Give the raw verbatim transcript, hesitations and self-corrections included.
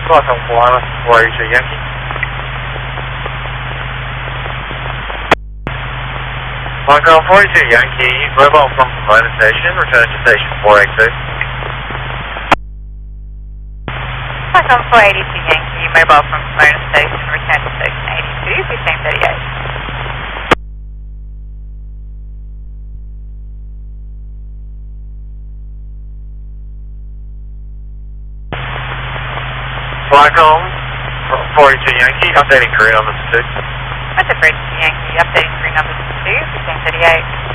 Welcome, Koala, four eighty-two Yankee. Welcome, four eighty-two Yankee, mobile from Pomona Station, return to station four eighty-two. Welcome, four eighty-two Yankee, mobile from Pomona Station, return to station eighty-two, fifteen thirty-eight. Welcome, four eighty-two Yankee, updating crew number two. That's a four eighty-two Yankee, updating crew number two, fifteen thirty-eight.